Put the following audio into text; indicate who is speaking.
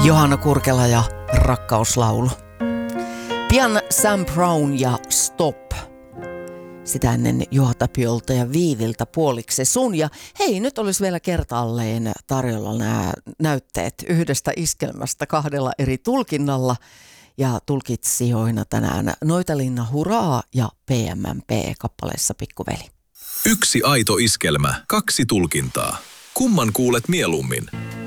Speaker 1: Johanna Kurkela ja Rakkauslaulu. Pian Sam Brown ja Stop. Sitä ennen Juha Tapiolta ja Viiviltä Puoliksi sun. Ja hei, nyt olisi vielä kertaalleen tarjolla nämä näytteet yhdestä iskelmästä 2 eri tulkinnalla. Ja tulkitsijoina tänään Noitalinna Huraa ja PMMP kappaleessa Pikkuveli.
Speaker 2: 1 aito iskelmä, 2 tulkintaa. Kumman kuulet mieluummin?